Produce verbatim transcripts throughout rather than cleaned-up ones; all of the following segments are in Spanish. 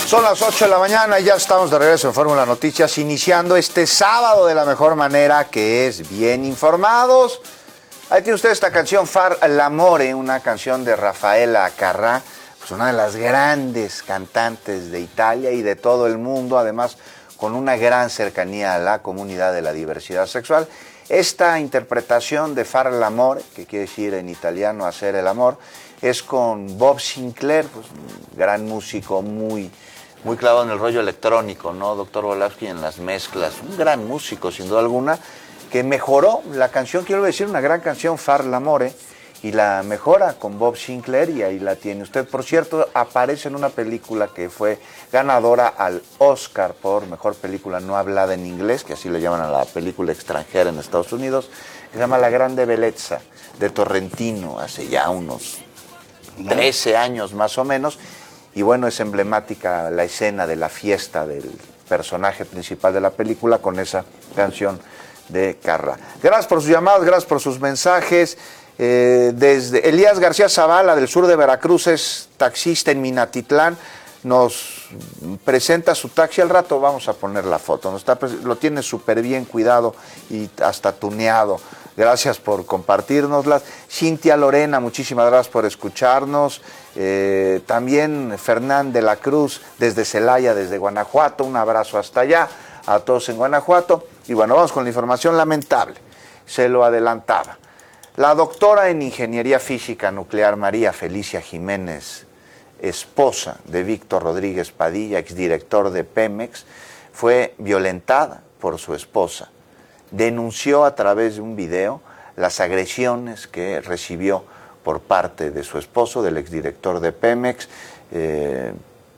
Son las ocho de la mañana y ya estamos de regreso en Fórmula Noticias, iniciando este sábado de la mejor manera, que es bien informados. Ahí tiene usted esta canción, Far l'amore, una canción de Raffaella Carrà, pues una de las grandes cantantes de Italia y de todo el mundo, además con una gran cercanía a la comunidad de la diversidad sexual. Esta interpretación de Far l'amore, que quiere decir en italiano hacer el amor, es con Bob Sinclair, pues un gran músico, muy, muy clavado en el rollo electrónico, ¿no? Doctor Volapsky en las mezclas, un gran músico sin duda alguna, que mejoró la canción, quiero decir, una gran canción, Far l'amore, y la mejora con Bob Sinclair, y ahí la tiene usted. Por cierto, aparece en una película que fue ganadora al Oscar por mejor película no hablada en inglés, que así le llaman a la película extranjera en Estados Unidos, que se llama La Grande Bellezza, de Torrentino, hace ya unos trece años más o menos. Y bueno, es emblemática la escena de la fiesta del personaje principal de la película con esa canción de Carrà. Gracias por sus llamadas, gracias por sus mensajes. Eh, desde Elías García Zavala, del sur de Veracruz, es taxista en Minatitlán, nos presenta su taxi. Al rato vamos a poner la foto, nos está, lo tiene súper bien cuidado y hasta tuneado. Gracias por compartirnoslas. Cintia Lorena, muchísimas gracias por escucharnos. Eh, también Fernán de la Cruz, desde Celaya, desde Guanajuato, un abrazo hasta allá, a todos en Guanajuato. Y bueno, vamos con la información lamentable, se lo adelantaba. La doctora en Ingeniería Física Nuclear María Felicia Jiménez, esposa de Víctor Rodríguez Padilla, exdirector de Pemex, fue violentada por su esposa. Denunció a través de un video las agresiones que recibió por parte de su esposo, del exdirector de Pemex. Eh,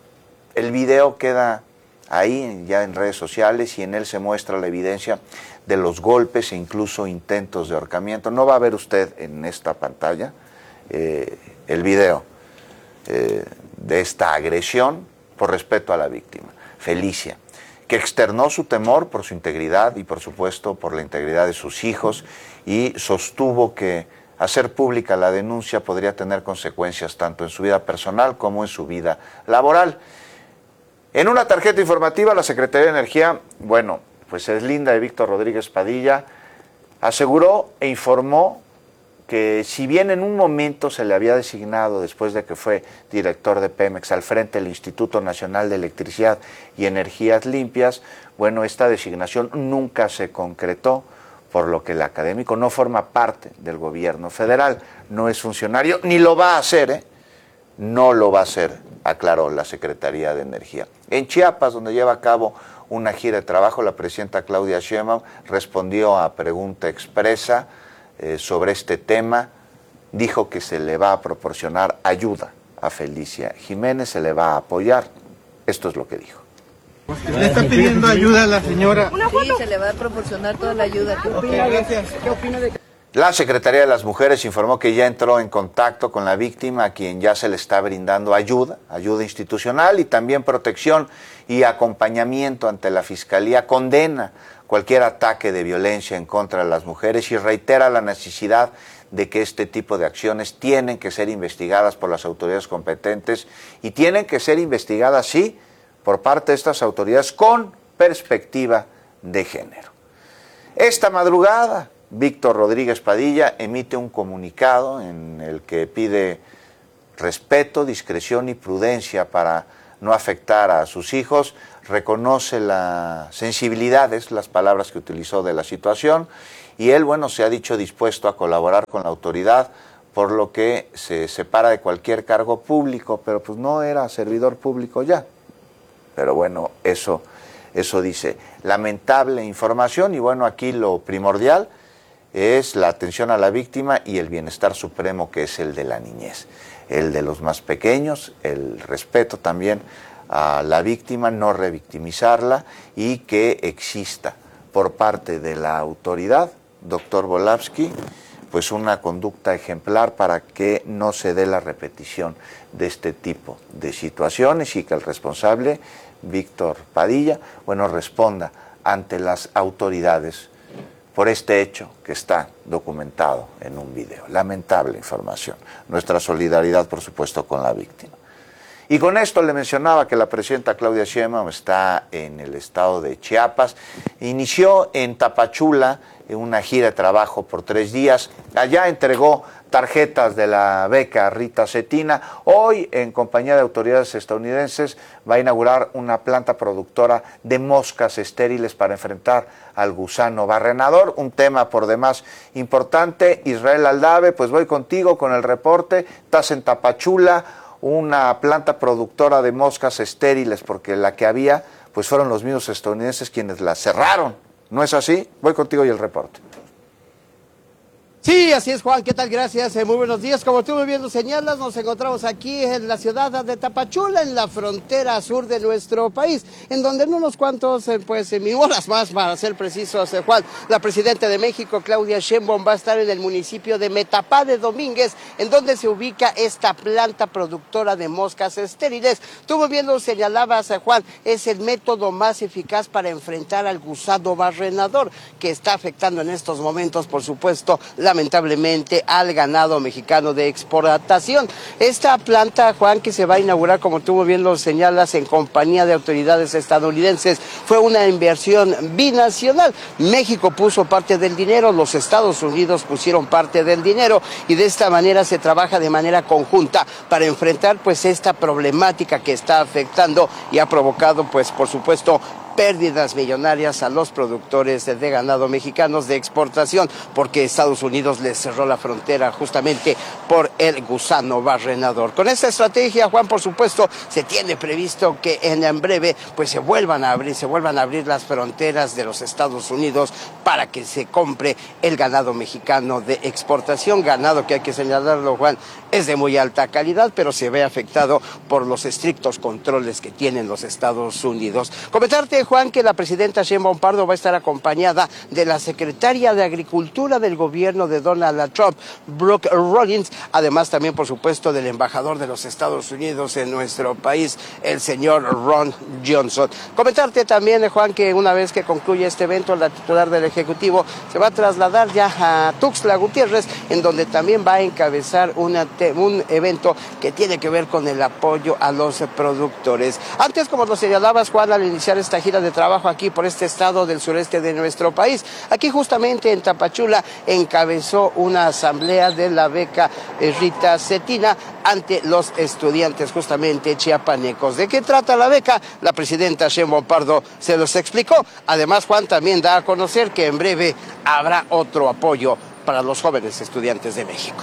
el video queda ahí ya en redes sociales y en él se muestra la evidencia de los golpes e incluso intentos de ahorcamiento. No va a ver usted en esta pantalla eh, el video eh, de esta agresión por respeto a la víctima, Felicia, que externó su temor por su integridad y por supuesto por la integridad de sus hijos, y sostuvo que hacer pública la denuncia podría tener consecuencias tanto en su vida personal como en su vida laboral. En una tarjeta informativa, la Secretaría de Energía, bueno, pues es linda de Víctor Rodríguez Padilla, aseguró e informó que si bien en un momento se le había designado, después de que fue director de Pemex, al frente del Instituto Nacional de Electricidad y Energías Limpias, bueno, esta designación nunca se concretó, por lo que el académico no forma parte del gobierno federal, no es funcionario, ni lo va a hacer, ¿eh? No lo va a hacer, aclaró la Secretaría de Energía. En Chiapas, donde lleva a cabo una gira de trabajo, la presidenta Claudia Sheinbaum respondió a pregunta expresa eh, sobre este tema. Dijo que se le va a proporcionar ayuda a Felicia Jiménez, se le va a apoyar. Esto es lo que dijo. ¿Le está pidiendo ayuda a la señora? Sí, se le va a proporcionar toda la ayuda. ¿Qué opina? Gracias. ¿Qué opina de que... La Secretaría de las Mujeres informó que ya entró en contacto con la víctima, a quien ya se le está brindando ayuda, ayuda institucional y también protección y acompañamiento ante la Fiscalía. Condena cualquier ataque de violencia en contra de las mujeres y reitera la necesidad de que este tipo de acciones tienen que ser investigadas por las autoridades competentes y tienen que ser investigadas, sí, por parte de estas autoridades con perspectiva de género. Esta madrugada, Víctor Rodríguez Padilla emite un comunicado en el que pide respeto, discreción y prudencia para no afectar a sus hijos. Reconoce la sensibilidad, es las palabras que utilizó, de la situación, y él, bueno, se ha dicho dispuesto a colaborar con la autoridad, por lo que se separa de cualquier cargo público, pero pues no era servidor público ya. Pero bueno, eso, eso dice. Lamentable información, y bueno, aquí lo primordial es la atención a la víctima y el bienestar supremo, que es el de la niñez, el de los más pequeños, el respeto también a la víctima, no revictimizarla, y que exista por parte de la autoridad, doctor Volapsky, pues una conducta ejemplar para que no se dé la repetición de este tipo de situaciones y que el responsable, Víctor Padilla, bueno, responda ante las autoridades por este hecho que está documentado en un video. Lamentable información. Nuestra solidaridad, por supuesto, con la víctima. Y con esto le mencionaba que la presidenta Claudia Sheinbaum está en el estado de Chiapas. Inició en Tapachula una gira de trabajo por tres días. Allá entregó tarjetas de la beca Rita Cetina. Hoy, en compañía de autoridades estadounidenses, va a inaugurar una planta productora de moscas estériles para enfrentar al gusano barrenador, un tema por demás importante. Israel Aldave, pues voy contigo con el reporte. Estás en Tapachula, una planta productora de moscas estériles, porque la que había, pues fueron los mismos estadounidenses quienes la cerraron. ¿No es así? Voy contigo y el reporte. Sí, así es, Juan. ¿Qué tal? Gracias. Eh, muy buenos días. Como tú muy bien lo señalas, nos encontramos aquí en la ciudad de Tapachula, en la frontera sur de nuestro país, en donde en unos cuantos, eh, pues, eh, horas más, para ser precisos, eh, Juan, la presidenta de México, Claudia Sheinbaum, va a estar en el municipio de Metapá de Domínguez, en donde se ubica esta planta productora de moscas estériles. Tú muy bien lo señalabas, eh, Juan, es el método más eficaz para enfrentar al gusano barrenador, que está afectando en estos momentos, por supuesto, la lamentablemente al ganado mexicano de exportación. Esta planta, Juan, que se va a inaugurar, como tú muy bien lo señalas, en compañía de autoridades estadounidenses, fue una inversión binacional. México puso parte del dinero, los Estados Unidos pusieron parte del dinero, y de esta manera se trabaja de manera conjunta para enfrentar pues esta problemática que está afectando y ha provocado pues por supuesto pérdidas millonarias a los productores de ganado mexicanos de exportación, porque Estados Unidos les cerró la frontera justamente por el gusano barrenador. Con esta estrategia, Juan, por supuesto, se tiene previsto que en, en breve pues se vuelvan a abrir, se vuelvan a abrir las fronteras de los Estados Unidos para que se compre el ganado mexicano de exportación, ganado que hay que señalarlo, Juan, es de muy alta calidad, pero se ve afectado por los estrictos controles que tienen los Estados Unidos. Comentarte, Juan, que la presidenta Sheinbaum Pardo va a estar acompañada de la secretaria de Agricultura del gobierno de Donald Trump, Brooke Rollins, además también, por supuesto, del embajador de los Estados Unidos en nuestro país, el señor Ron Johnson. Comentarte también, Juan, que una vez que concluye este evento, la titular del Ejecutivo se va a trasladar ya a Tuxtla Gutiérrez, en donde también va a encabezar una, un evento que tiene que ver con el apoyo a los productores. Antes, como lo señalabas, Juan, al iniciar esta gira de trabajo aquí por este estado del sureste de nuestro país, aquí justamente en Tapachula encabezó una asamblea de la beca Rita Cetina ante los estudiantes justamente chiapanecos. ¿De qué trata la beca? La presidenta Sheinbaum Pardo se los explicó. Además, Juan, también da a conocer que en breve habrá otro apoyo para los jóvenes estudiantes de México.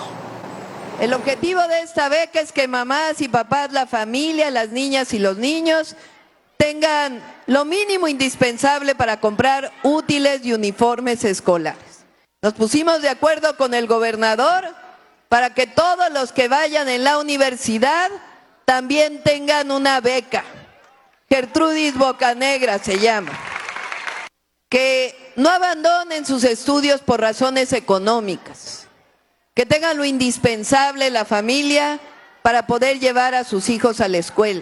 El objetivo de esta beca es que mamás y papás, la familia, las niñas y los niños tengan lo mínimo indispensable para comprar útiles y uniformes escolares. Nos pusimos de acuerdo con el gobernador para que todos los que vayan en la universidad también tengan una beca. Gertrudis Bocanegra se llama. Que no abandonen sus estudios por razones económicas. Que tengan lo indispensable la familia para poder llevar a sus hijos a la escuela.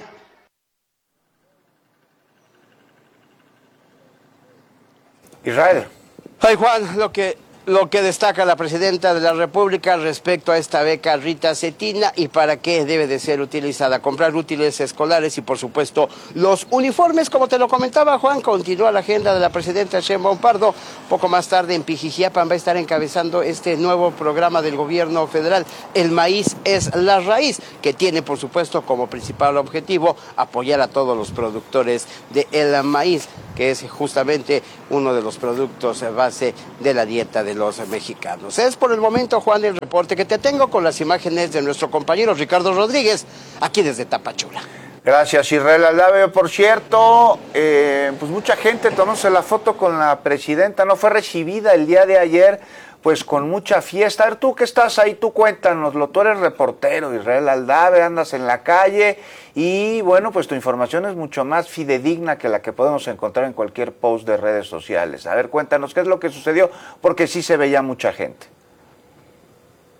Israel. Ay, Juan, lo que, lo que destaca la presidenta de la República respecto a esta beca Rita Cetina y para qué debe de ser utilizada. Comprar útiles escolares y, por supuesto, los uniformes. Como te lo comentaba, Juan, continúa la agenda de la presidenta Sheinbaum Pardo. Poco más tarde en Pijijiapan va a estar encabezando este nuevo programa del gobierno federal, El Maíz es la Raíz, que tiene, por supuesto, como principal objetivo apoyar a todos los productores del maíz, que es justamente uno de los productos base de la dieta de los mexicanos. Es por el momento, Juan, el reporte que te tengo con las imágenes de nuestro compañero Ricardo Rodríguez, aquí desde Tapachula. Gracias, Israel Aldave. Por cierto, eh, pues mucha gente tomándose la foto con la presidenta, no fue recibida el día de ayer, pues con mucha fiesta. A ver, tú que estás ahí, tú cuéntanoslo, tú eres reportero, Israel Aldave, andas en la calle y bueno, pues tu información es mucho más fidedigna que la que podemos encontrar en cualquier post de redes sociales. A ver, cuéntanos qué es lo que sucedió, porque sí se veía mucha gente.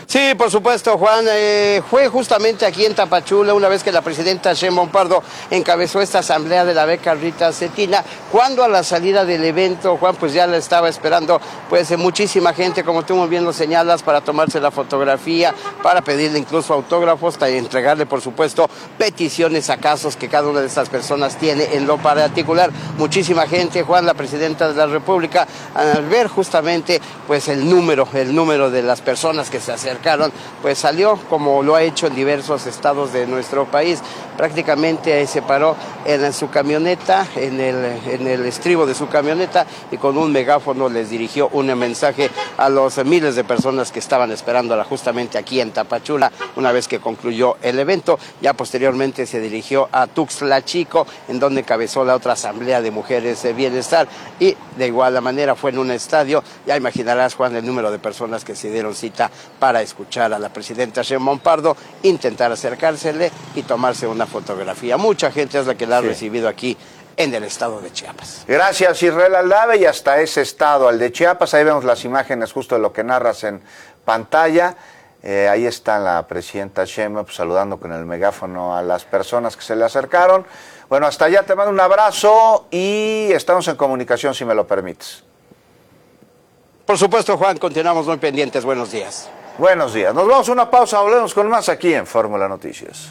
Sí, por supuesto, Juan. Eh, fue justamente aquí en Tapachula, una vez que la presidenta Sheinbaum Pardo encabezó esta asamblea de la beca Rita Cetina, cuando a la salida del evento, Juan, pues ya la estaba esperando pues muchísima gente, como tú muy bien lo señalas, para tomarse la fotografía, para pedirle incluso autógrafos, y entregarle, por supuesto, peticiones a casos que cada una de estas personas tiene en lo particular. Muchísima gente, Juan, la presidenta de la República, al ver justamente pues el número, el número de las personas que se acercaron, pues salió, como lo ha hecho en diversos estados de nuestro país, prácticamente se paró en su camioneta, en el, en el estribo de su camioneta, y con un megáfono les dirigió un mensaje a los miles de personas que estaban esperándola justamente aquí en Tapachula, una vez que concluyó el evento. Ya posteriormente se dirigió a Tuxtla Chico, en donde encabezó la otra asamblea de mujeres de bienestar, y de igual manera fue en un estadio. Ya imaginarás, Juan, el número de personas que se dieron cita para escuchar a la presidenta Sheinbaum Pardo, intentar acercársele y tomarse una fotografía. Mucha gente es la que la ha sí. recibido aquí en el estado de Chiapas. Gracias, Israel Aldave, y hasta ese estado, al de Chiapas. Ahí vemos las imágenes justo de lo que narras en pantalla. Eh, ahí está la presidenta Sheinbaum pues, saludando con el megáfono a las personas que se le acercaron. Bueno, hasta allá te mando un abrazo y estamos en comunicación, si me lo permites. Por supuesto, Juan, continuamos muy pendientes. Buenos días. Buenos días. Nos vamos a una pausa, volvemos con más aquí en Fórmula Noticias.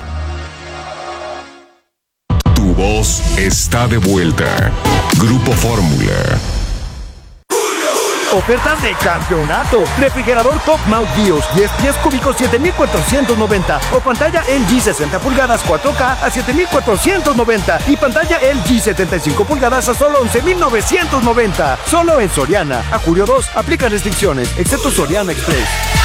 Tu voz está de vuelta. Grupo Fórmula. Ofertas de campeonato. Refrigerador Top Mount Bios diez pies cúbicos siete mil cuatrocientos noventa o pantalla L G sesenta pulgadas cuatro K a siete mil cuatrocientos noventa y pantalla L G setenta y cinco pulgadas a solo once mil novecientos noventa. Solo en Soriana. A julio dos aplica restricciones, excepto Soriana Express.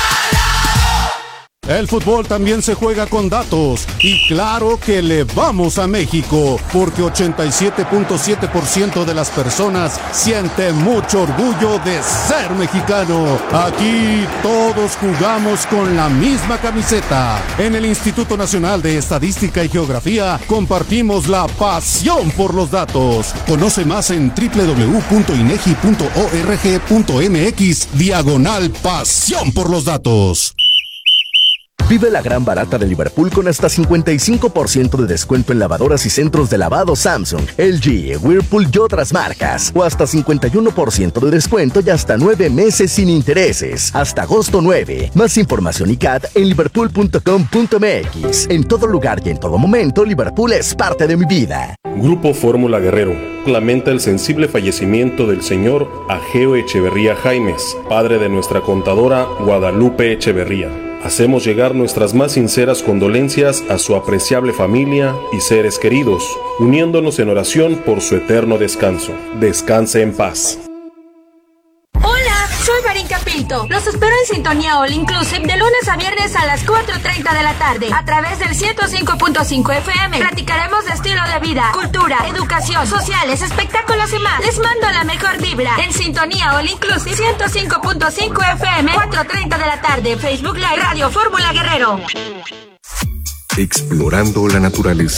El fútbol también se juega con datos y claro que le vamos a México porque ochenta y siete punto siete por ciento de las personas sienten mucho orgullo de ser mexicano. Aquí todos jugamos con la misma camiseta. En el Instituto Nacional de Estadística y Geografía compartimos la pasión por los datos. Conoce más en doble u doble u doble u punto inegi punto org punto mx diagonal pasión por los datos. Vive la gran barata de Liverpool con hasta cincuenta y cinco por ciento de descuento en lavadoras y centros de lavado Samsung, L G, Whirlpool y otras marcas. O hasta cincuenta y uno por ciento de descuento y hasta nueve meses sin intereses. Hasta agosto nueve. Más información y C A T en liverpool punto com punto mx. En todo lugar y en todo momento, Liverpool es parte de mi vida. Grupo Fórmula Guerrero lamenta el sensible fallecimiento del señor Ageo Echeverría Jaimes, padre de nuestra contadora Guadalupe Echeverría. Hacemos llegar nuestras más sinceras condolencias a su apreciable familia y seres queridos, uniéndonos en oración por su eterno descanso. Descanse en paz. Hola, soy Marinka Pinto. Los espero en Sintonía All Inclusive de lunes a viernes a las cuatro treinta de la tarde a través del ciento cinco punto cinco F M. Platicaremos de estilo de vida, cultura, educación, sociales, espectáculos y más. Les mando la mejor vibra en Sintonía All Inclusive ciento cinco punto cinco F M, cuatro treinta de la tarde, Facebook Live, Radio Fórmula Guerrero. Explorando la naturaleza.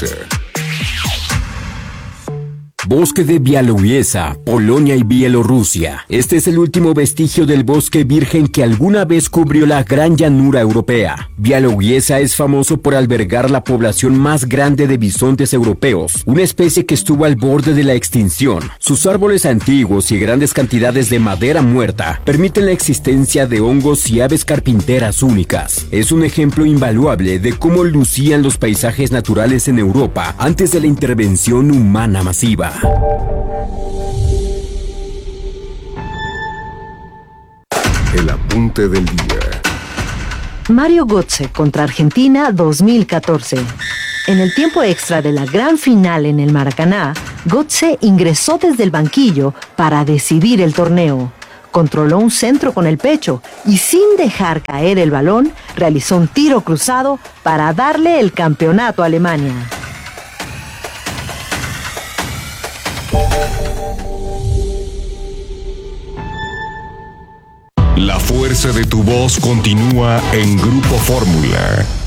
Bosque de Białowieża, Polonia y Bielorrusia. Este es el último vestigio del bosque virgen que alguna vez cubrió la gran llanura europea. Białowieża es famoso por albergar la población más grande de bisontes europeos, una especie que estuvo al borde de la extinción. Sus árboles antiguos y grandes cantidades de madera muerta permiten la existencia de hongos y aves carpinteras únicas. Es un ejemplo invaluable de cómo lucían los paisajes naturales en Europa antes de la intervención humana masiva. El apunte del día. Mario Götze contra Argentina dos mil catorce. En el tiempo extra de la gran final en el Maracaná, Götze ingresó desde el banquillo para decidir el torneo. Controló un centro con el pecho y sin dejar caer el balón, realizó un tiro cruzado para darle el campeonato a Alemania. La fuerza de tu voz continúa en Grupo Fórmula.